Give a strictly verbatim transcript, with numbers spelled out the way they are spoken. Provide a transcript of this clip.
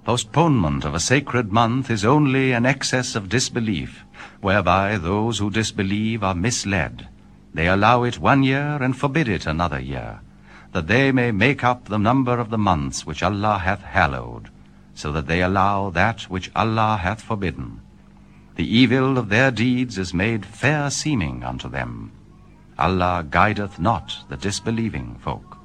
Postponement of a sacred month is only an excess of disbelief, whereby those who disbelieve are misled. They allow it one year and forbid it another year, that they may make up the number of the months which Allah hath hallowed, so that they allow that which Allah hath forbidden. The evil of their deeds is made fair seeming unto them. Allah guideth not the disbelieving folk.